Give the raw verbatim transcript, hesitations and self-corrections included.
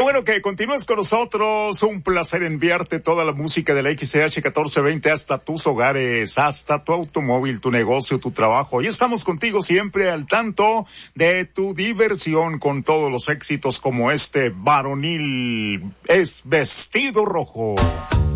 bueno que continúes con nosotros. Un placer enviarte toda la música de la X C H catorce veinte hasta tus hogares, hasta tu automóvil, tu negocio, tu trabajo. Y estamos contigo siempre al tanto de tu diversión con todos los éxitos como este varonil es vestido rojo.